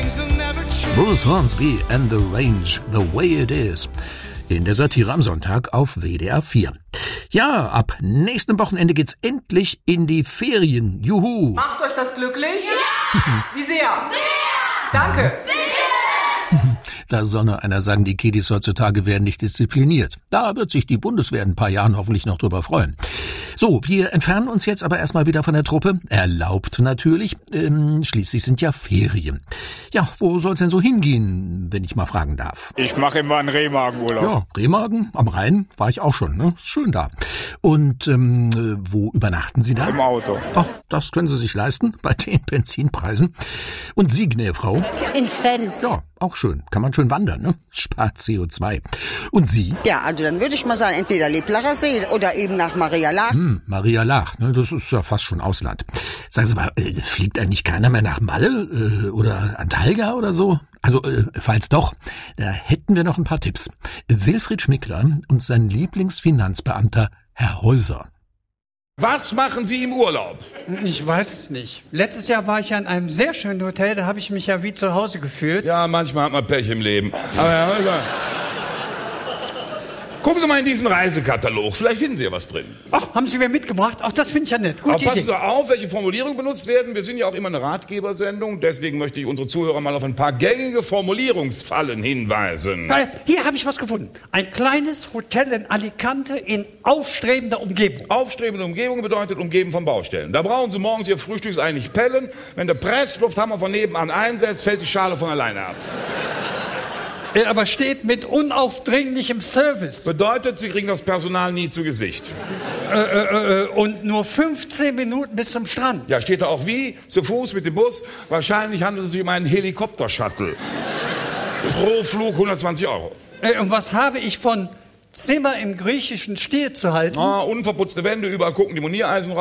Bruce Hornsby and the Range, The Way It Is. In der Satire am Sonntag auf WDR 4. Ja, ab nächstem Wochenende geht's endlich in die Ferien. Juhu! Macht euch das glücklich? Ja! Wie sehr? Sehr! Danke! Da soll nur einer sagen, die Kiddies heutzutage werden nicht diszipliniert. Da wird sich die Bundeswehr in ein paar Jahren hoffentlich noch drüber freuen. So, wir entfernen uns jetzt aber erstmal wieder von der Truppe. Erlaubt natürlich. Schließlich sind ja Ferien. Ja, wo soll's denn so hingehen, wenn ich mal fragen darf? Ich mache immer einen Remagen-Urlaub. Ja, Remagen am Rhein war ich auch schon, ne? Ist schön da. Und wo übernachten Sie da? Im Auto. Ach, das können Sie sich leisten bei den Benzinpreisen. Und Sie, Gnäfrau? In Sven. Ja, auch schön. Kann man schön wandern, ne? Spart CO2. Und Sie? Ja, also dann würde ich mal sagen, entweder Leblacher See oder eben nach Maria Laach. Maria Laach, ne? Das ist ja fast schon Ausland. Sagen Sie mal, fliegt eigentlich keiner mehr nach Malle oder Antalya oder so? Also, falls doch, da hätten wir noch ein paar Tipps. Wilfried Schmickler und sein Lieblingsfinanzbeamter Herr Häuser. Was machen Sie im Urlaub? Ich weiß es nicht. Letztes Jahr war ich ja in einem sehr schönen Hotel, da habe ich mich ja wie zu Hause gefühlt. Ja, manchmal hat man Pech im Leben. Aber Herr Häuser, gucken Sie mal in diesen Reisekatalog. Vielleicht finden Sie ja was drin. Ach, haben Sie mir mitgebracht? Ach, das finde ich ja nett. Gute Aber passen Idee. Sie auf, welche Formulierungen benutzt werden. Wir sind ja auch immer eine Ratgebersendung. Deswegen möchte ich unsere Zuhörer mal auf ein paar gängige Formulierungsfallen hinweisen. Hier habe ich was gefunden. Ein kleines Hotel in Alicante in aufstrebender Umgebung. Aufstrebende Umgebung bedeutet umgeben von Baustellen. Da brauchen Sie morgens Ihr Frühstücksei nicht pellen. Wenn der Presslufthammer von nebenan einsetzt, fällt die Schale von alleine ab. Aber steht mit unaufdringlichem Service. Bedeutet, Sie kriegen das Personal nie zu Gesicht. Und nur 15 Minuten bis zum Strand. Ja, steht da auch wie? Zu Fuß mit dem Bus? Wahrscheinlich handelt es sich um einen Helikopter-Shuttle. Pro Flug 120 €. Und was habe ich von Zimmer im griechischen Stil zu halten? Unverputzte Wände, überall gucken die Moniereisen raus.